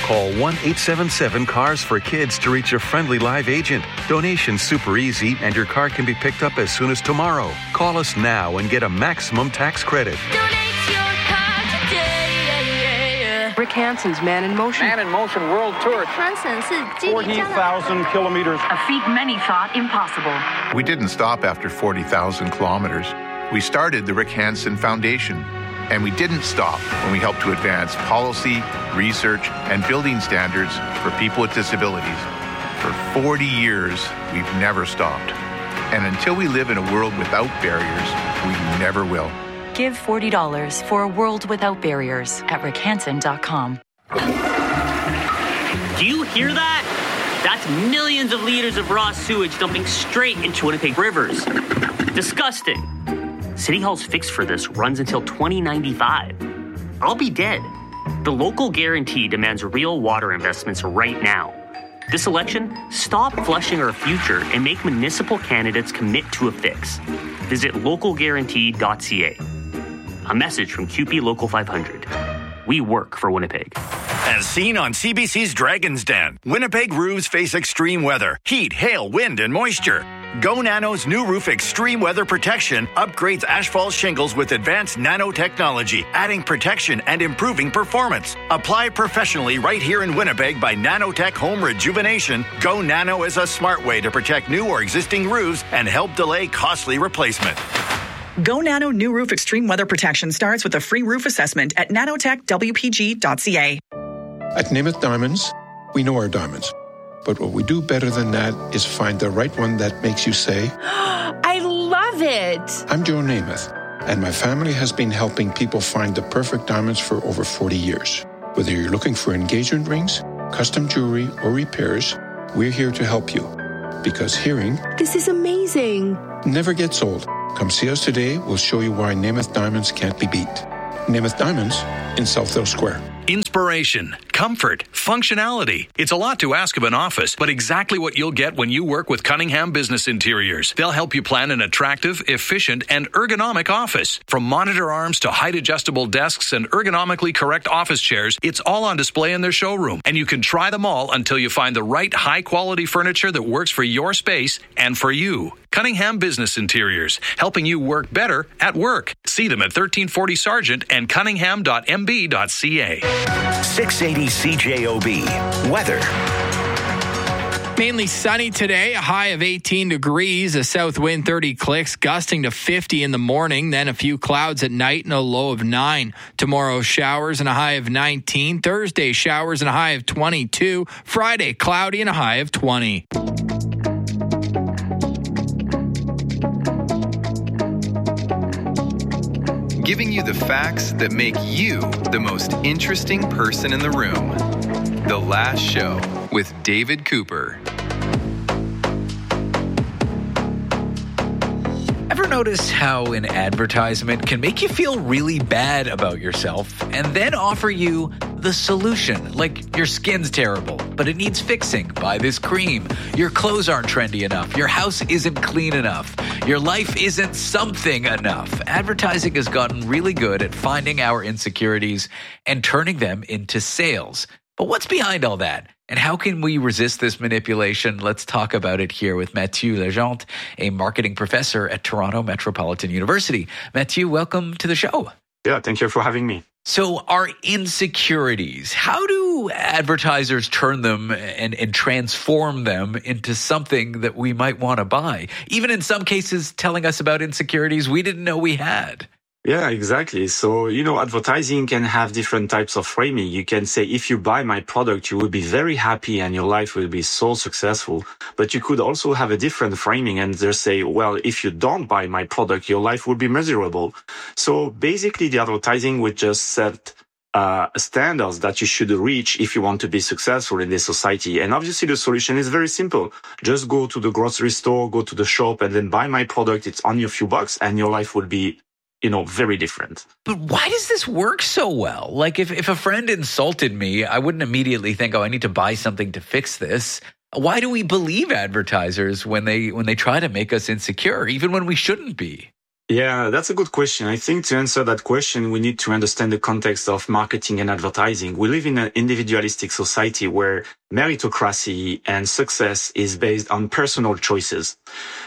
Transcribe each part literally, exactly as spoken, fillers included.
Call one eight seven seven cars for kids to reach a friendly live agent. Donation's super easy, and your car can be picked up as soon as tomorrow. Call us now and get a maximum tax credit. Donate your car today. Rick Hansen's Man in Motion. Man in Motion World Tour. forty thousand kilometers. A feat many thought impossible. We didn't stop after forty thousand kilometers. We started the Rick Hansen Foundation. And we didn't stop when we helped to advance policy, research, and building standards for people with disabilities. For forty years, we've never stopped. And until we live in a world without barriers, we never will. Give forty dollars for a world without barriers at rick hansen dot com. Do you hear that? That's millions of liters of raw sewage dumping straight into Winnipeg rivers. Disgusting. City Hall's fix for this runs until twenty ninety-five. I'll be dead. The local guarantee demands real water investments right now. This election, stop flushing our future and make municipal candidates commit to a fix. Visit local guarantee dot c a. A message from Q P Local five hundred. We work for Winnipeg. As seen on C B C's Dragon's Den, Winnipeg roofs face extreme weather, heat, hail, wind, and moisture. Go Nano's new roof extreme weather protection upgrades asphalt shingles with advanced nanotechnology, adding protection and improving performance. Apply professionally right here in Winnipeg by Nanotech Home Rejuvenation. Go Nano is a smart way to protect new or existing roofs and help delay costly replacement. Go Nano New Roof Extreme Weather Protection starts with a free roof assessment at nanotech w p g dot c a. At Namath Diamonds, we know our diamonds. But what we do better than that is find the right one that makes you say, I love it. I'm Joe Namath, and my family has been helping people find the perfect diamonds for over forty years. Whether you're looking for engagement rings, custom jewelry, or repairs, we're here to help you. Because hearing, this is amazing, never gets old. Come see us today. We'll show you why Namath Diamonds can't be beat. Namath Diamonds in Southdale Square. Inspiration, comfort, functionality. It's a lot to ask of an office, but exactly what you'll get when you work with Cunningham Business Interiors. They'll help you plan an attractive, efficient, and ergonomic office. From monitor arms to height-adjustable desks and ergonomically correct office chairs, it's all on display in their showroom. And you can try them all until you find the right high-quality furniture that works for your space and for you. Cunningham Business Interiors, helping you work better at work. See them at thirteen forty Sargent and cunningham dot m b dot c a. six eighty C J O B. Weather. Mainly sunny today, a high of eighteen degrees, a south wind thirty clicks, gusting to fifty in the morning, then a few clouds at night and a low of nine. Tomorrow, showers and a high of nineteen. Thursday, showers and a high of twenty-two. Friday, cloudy and a high of twenty. Giving you the facts that make you the most interesting person in the room. The Last Show with David Cooper. Ever notice how an advertisement can make you feel really bad about yourself and then offer you the solution? Like, your skin's terrible, but it needs fixing. Buy this cream. Your clothes aren't trendy enough. Your house isn't clean enough. Your life isn't something enough. Advertising has gotten really good at finding our insecurities and turning them into sales. But what's behind all that? And how can we resist this manipulation? Let's talk about it here with Mathieu Legendre, a marketing professor at Toronto Metropolitan University. Mathieu, welcome to the show. Yeah, thank you for having me. So our insecurities, how do advertisers turn them and, and transform them into something that we might want to buy? Even in some cases, telling us about insecurities we didn't know we had. Yeah, exactly. So, you know, advertising can have different types of framing. You can say, if you buy my product, you will be very happy and your life will be so successful. But you could also have a different framing and just say, well, if you don't buy my product, your life will be miserable. So basically, the advertising would just set uh, standards that you should reach if you want to be successful in this society. And obviously, the solution is very simple. Just go to the grocery store, go to the shop, and then buy my product. It's only a few bucks and your life will be, you know, very different. But why does this work so well? Like, if, if a friend insulted me, I wouldn't immediately think, oh, I need to buy something to fix this. Why do we believe advertisers when they when they try to make us insecure, even when we shouldn't be? Yeah, that's a good question. I think to answer that question, we need to understand the context of marketing and advertising. We live in an individualistic society where meritocracy and success is based on personal choices.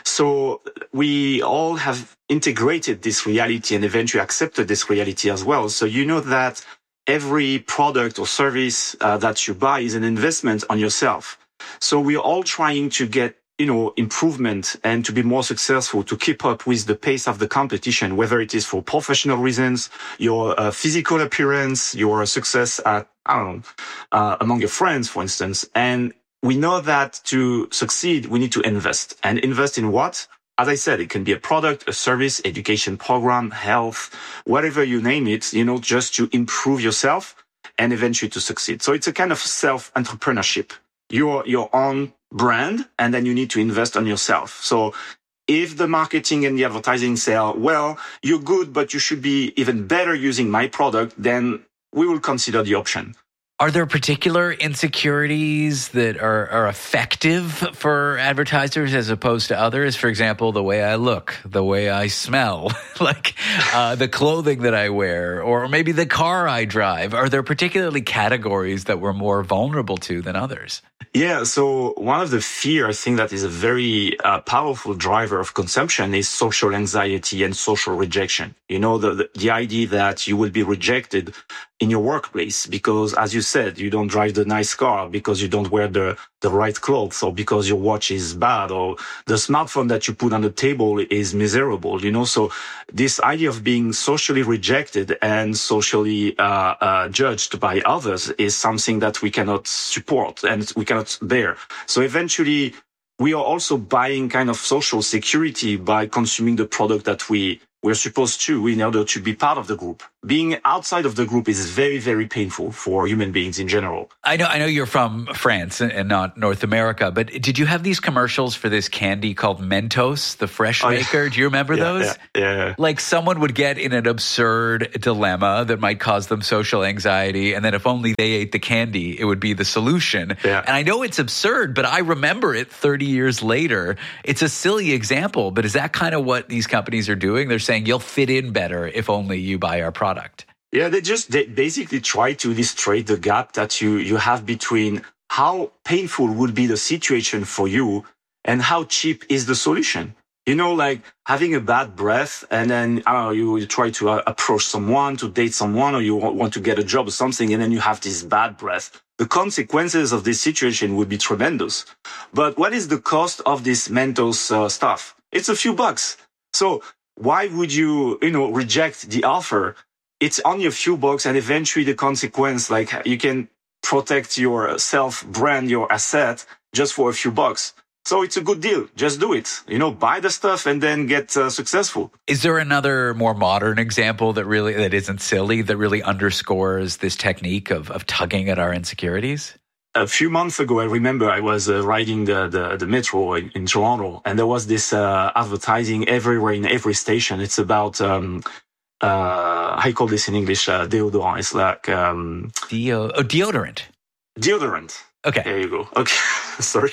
So we all have integrated this reality and eventually accepted this reality as well. So you know that every product or service uh, that you buy is an investment on yourself. So we're all trying to get you know, improvement and to be more successful, to keep up with the pace of the competition, whether it is for professional reasons, your uh, physical appearance, your success at, I don't know, uh, among your friends, for instance. And we know that to succeed, we need to invest. And invest in what? As I said, it can be a product, a service, education program, health, whatever you name it, you know, just to improve yourself and eventually to succeed. So it's a kind of self-entrepreneurship. You're your own brand, and then you need to invest on yourself. So if the marketing and the advertising say, well, you're good, but you should be even better using my product, then we will consider the option. Are there particular insecurities that are, are effective for advertisers as opposed to others? For example, the way I look, the way I smell, like uh, the clothing that I wear, or maybe the car I drive. Are there particularly categories that we're more vulnerable to than others? Yeah, so one of the fear, I think, that is a very uh, powerful driver of consumption is social anxiety and social rejection. You know, the, the the idea that you will be rejected in your workplace because, as you said, you don't drive the nice car, because you don't wear the, the right clothes, or because your watch is bad, or the smartphone that you put on the table is miserable, you know. So this idea of being socially rejected and socially uh, uh, judged by others is something that we cannot support and we cannot bear. So eventually, we are also buying kind of social security by consuming the product that we we're supposed to in order to be part of the group. Being outside of the group is very, very painful for human beings in general. I know I know you're from France and not North America, but did you have these commercials for this candy called Mentos, the fresh oh, maker? Yeah. Do you remember yeah, those? Yeah, yeah. Like someone would get in an absurd dilemma that might cause them social anxiety, and then if only they ate the candy, it would be the solution. Yeah. And I know it's absurd, but I remember it thirty years later. It's a silly example, but is that kind of what these companies are doing? They're saying you'll fit in better if only you buy our product. Yeah, they just they basically try to illustrate the gap that you, you have between how painful would be the situation for you and how cheap is the solution. You know, like having a bad breath, and then I don't know, you, you try to uh, approach someone, to date someone, or you want to get a job or something, and then you have this bad breath. The consequences of this situation would be tremendous. But what is the cost of this Mentos uh, stuff? It's a few bucks. So why would you, you know, reject the offer? It's only a few bucks, and eventually the consequence, like you can protect your self brand, your asset, just for a few bucks. So it's a good deal. Just do it. You know, buy the stuff and then get uh, successful. Is there another more modern example that really that isn't silly, that really underscores this technique of of tugging at our insecurities? A few months ago, I remember I was uh, riding the, the, the metro in, in Toronto, and there was this uh, advertising everywhere in every station. It's about, um, uh, I call this in English, uh, deodorant. It's like... Um, Deo- oh, deodorant. Deodorant. Okay. There you go. Okay. Sorry.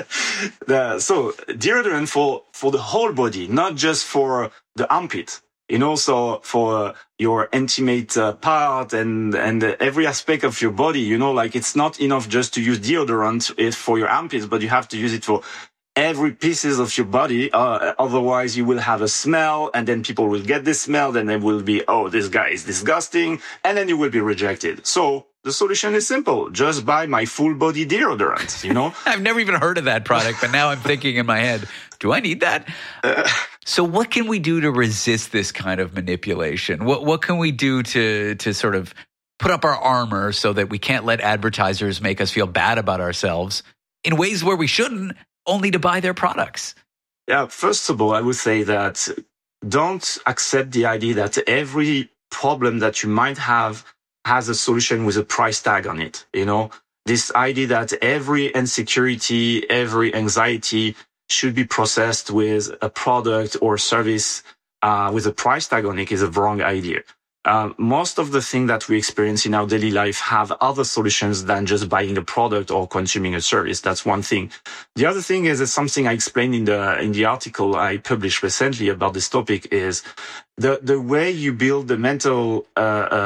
the, so deodorant for, for the whole body, not just for the armpit. You know, so for your intimate uh, part and and every aspect of your body, you know, like it's not enough just to use deodorant for your armpits, but you have to use it for every pieces of your body. Uh, otherwise, you will have a smell, and then people will get this smell, then they will be, oh, this guy is disgusting, and then you will be rejected. So the solution is simple. Just buy my full body deodorant, you know? I've never even heard of that product, but now I'm thinking in my head, do I need that? Uh, so what can we do to resist this kind of manipulation? What what can we do to to sort of put up our armor so that we can't let advertisers make us feel bad about ourselves in ways where we shouldn't, only to buy their products? Yeah, first of all, I would say that don't accept the idea that every problem that you might have has a solution with a price tag on it. You know, this idea that every insecurity, every anxiety should be processed with a product or service uh, with a price tag on it is a wrong idea. uh, most of the things that we experience in our daily life have other solutions than just buying a product or consuming a service. That's one thing. The other thing is, is something I explained in the in the article I published recently about this topic is the the way you build the mental uh,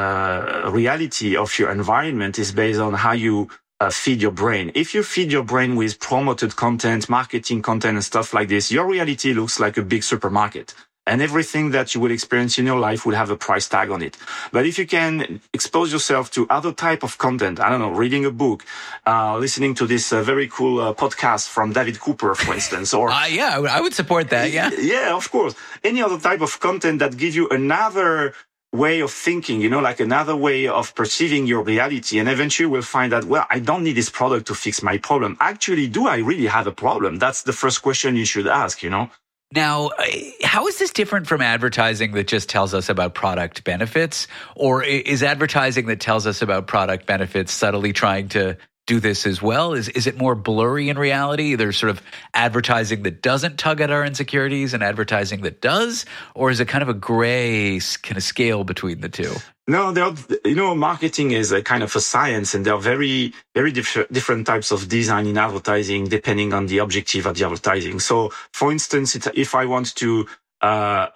uh, reality of your environment is based on how you uh, feed your brain. If you feed your brain with promoted content, marketing content, and stuff like this, your reality looks like a big supermarket. And everything that you will experience in your life will have a price tag on it. But if you can expose yourself to other type of content, I don't know, reading a book, uh, listening to this uh, very cool uh, podcast from David Cooper, for instance, or uh, yeah, I would support that. Yeah, yeah, of course. Any other type of content that gives you another way of thinking, you know, like another way of perceiving your reality, and eventually we'll find that, well, I don't need this product to fix my problem. Actually, do I really have a problem? That's the first question you should ask, you know. Now, how is this different from advertising that just tells us about product benefits? Or is advertising that tells us about product benefits subtly trying to do this as well? Is is it more blurry in reality? There's sort of advertising that doesn't tug at our insecurities and advertising that does? Or is it kind of a gray kind of scale between the two? No, there are, you know, marketing is a kind of a science, and there are very, very diff- different types of design in advertising depending on the objective of the advertising. So, for instance, it, if I want to uh,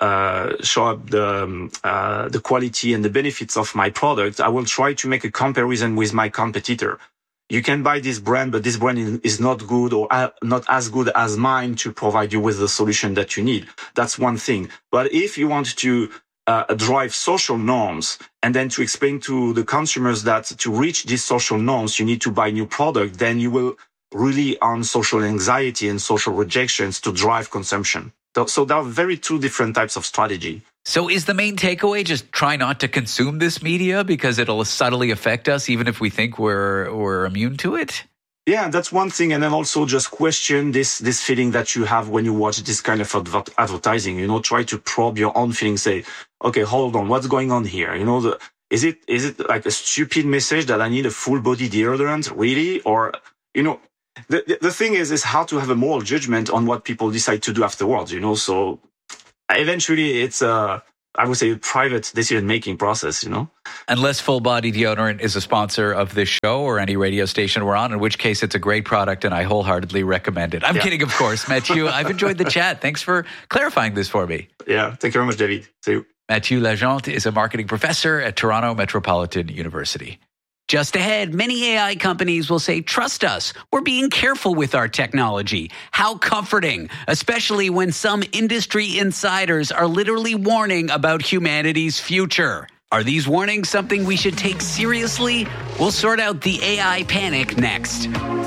uh, show up the um, uh, the quality and the benefits of my product, I will try to make a comparison with my competitor. You can buy this brand, but this brand is not good or not as good as mine to provide you with the solution that you need. That's one thing. But if you want to uh, drive social norms and then to explain to the consumers that to reach these social norms, you need to buy new product, then you will really on social anxiety and social rejections to drive consumption. So there are very two different types of strategy. So is the main takeaway just try not to consume this media because it'll subtly affect us even if we think we're we're immune to it? Yeah, that's one thing. And then also just question this this feeling that you have when you watch this kind of adver- advertising. You know, try to probe your own feelings. Say, okay, hold on, what's going on here? You know, the, is it is it like a stupid message that I need a full body deodorant, really? Or, you know, the, the the thing is, is how to have a moral judgment on what people decide to do afterwards, you know? So eventually it's a, I would say, a private decision-making process, you know? Unless Full Body Deodorant is a sponsor of this show or any radio station we're on, in which case it's a great product and I wholeheartedly recommend it. I'm yeah. kidding, of course. Mathieu, I've enjoyed the chat. Thanks for clarifying this for me. Yeah, thank you very much, David. See you. Mathieu Lagente is a marketing professor at Toronto Metropolitan University. Just ahead, many A I companies will say, trust us, we're being careful with our technology. How comforting, especially when some industry insiders are literally warning about humanity's future. Are these warnings something we should take seriously? We'll sort out the A I panic next.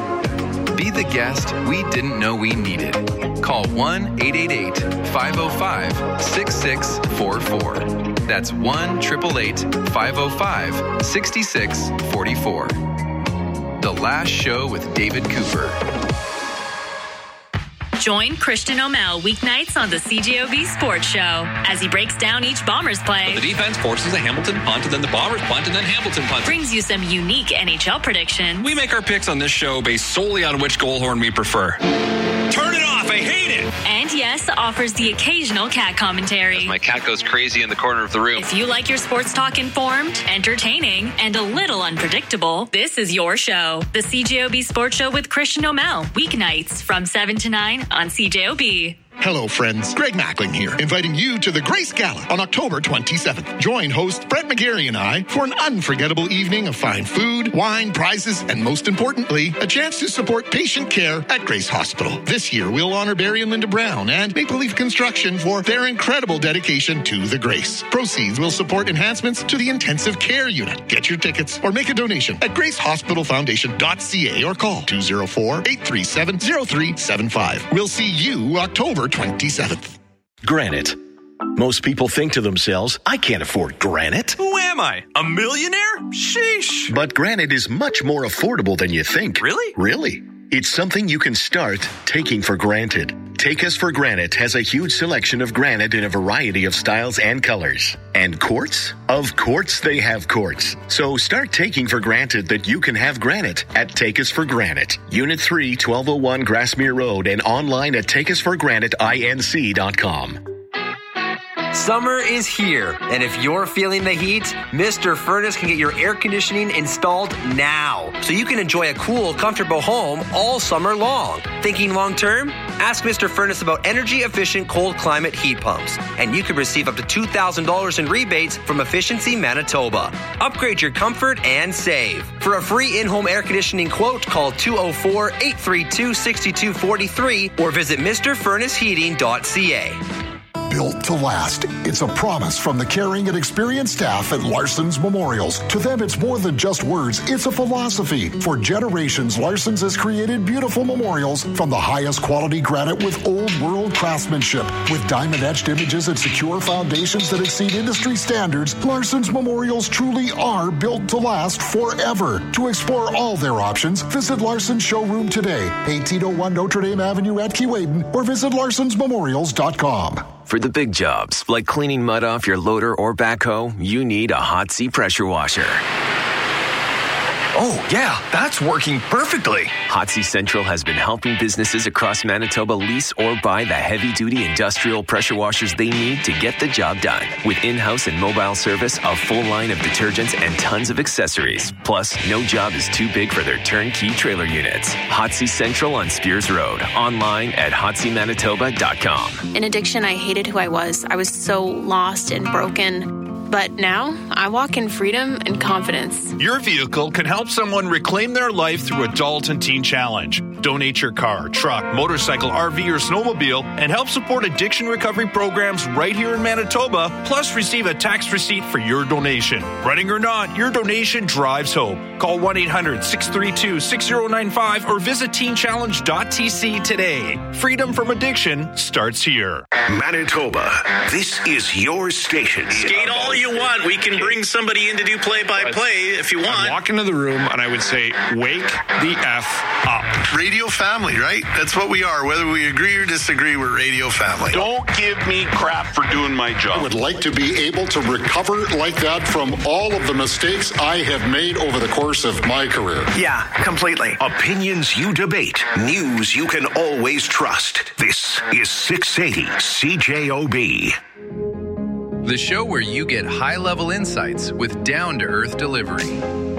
Be the guest we didn't know we needed. Call one eight eight eight, five oh five, six six four four. That's one eight eight eight, five oh five, six six four four. The Last Show with David Cooper. Join Christian O'Mel weeknights on the C J O B Sports Show as he breaks down each Bombers play. The defense forces a Hamilton punt, and then the Bombers punt, and then Hamilton punt. Brings you some unique N H L predictions. We make our picks on this show based solely on which goal horn we prefer. Turn it off! I hate it! And yes, offers the occasional cat commentary. As my cat goes crazy in the corner of the room. If you like your sports talk informed, entertaining, and a little unpredictable, this is your show. The C J O B Sports Show with Christian O'Mel. Weeknights from seven to nine on C J O B. Hello, friends. Greg Mackling here, inviting you to the Grace Gala on October twenty-seventh. Join host Brett McGarry and I for an unforgettable evening of fine food, wine, prizes, and most importantly, a chance to support patient care at Grace Hospital. This year, we'll honor Barry and Linda Brown and Maple Leaf Construction for their incredible dedication to the Grace. Proceeds will support enhancements to the intensive care unit. Get your tickets or make a donation at grace hospital foundation dot c a or call two oh four, eight three seven, oh three seven five. We'll see you October twenty-seventh. Granite. Most people think to themselves, I can't afford granite. Who am I? A millionaire? Sheesh. But granite is much more affordable than you think. Really? Really. It's something you can start taking for granted. Take Us for Granite has a huge selection of granite in a variety of styles and colors. And quartz? Of course they have quartz. So start taking for granted that you can have granite at Take Us for Granite. Unit three, twelve oh one Grassmere Road, and online at take us for granite inc dot com. Summer is here, and if you're feeling the heat, Mister Furnace can get your air conditioning installed now, so you can enjoy a cool, comfortable home all summer long. Thinking long term? Ask Mister Furnace about energy-efficient cold climate heat pumps, and you could receive up to two thousand dollars in rebates from Efficiency Manitoba. Upgrade your comfort and save. For a free in-home air conditioning quote, call two oh four, eight three two, six two four three or visit Mr Furnace Heating dot c a. Built to last. It's a promise from the caring and experienced staff at Larson's Memorials. To them, it's more than just words. It's a philosophy. For generations, Larson's has created beautiful memorials from the highest quality granite with old world craftsmanship. With diamond-etched images and secure foundations that exceed industry standards, Larson's Memorials truly are built to last forever. To explore all their options, visit Larson's showroom today, eighteen oh one Notre Dame Avenue at Keewaydin, or visit larsons memorials dot com. For the big jobs, like cleaning mud off your loader or backhoe, you need a Hot-C pressure washer. Oh, yeah, that's working perfectly. Hot-C Central has been helping businesses across Manitoba lease or buy the heavy-duty industrial pressure washers they need to get the job done. With in-house and mobile service, a full line of detergents, and tons of accessories. Plus, no job is too big for their turnkey trailer units. Hot-C Central on Spears Road. Online at hot c manitoba dot com. In addiction, I hated who I was. I was so lost and broken. But now, I walk in freedom and confidence. Your vehicle can help someone reclaim their life through Adult and Teen Challenge. Donate your car, truck, motorcycle, R V, or snowmobile and help support addiction recovery programs right here in Manitoba, plus receive a tax receipt for your donation. Running or not, your donation drives hope. Call one eight hundred, six three two, six oh nine five or visit teen challenge dot t c today. Freedom from addiction starts here. Manitoba, this is your station. Skate all you want. We can bring somebody in to do play-by-play if you want. I'd walk into the room and I would say, wake the F up. Radio family, right? That's what we are. Whether we agree or disagree, we're radio family. Don't give me crap for doing my job. I would like to be able to recover like that from all of the mistakes I have made over the course of my career. Yeah, completely. Opinions you debate. News you can always trust. This is six eighty C J O B. The show where you get high-level insights with down-to-earth delivery.